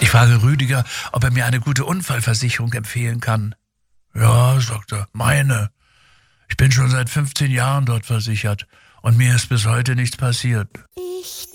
Ich frage Rüdiger, ob er mir eine gute Unfallversicherung empfehlen kann. Ja, sagt er, meine. Ich bin schon seit 15 Jahren dort versichert und mir ist bis heute nichts passiert. Ich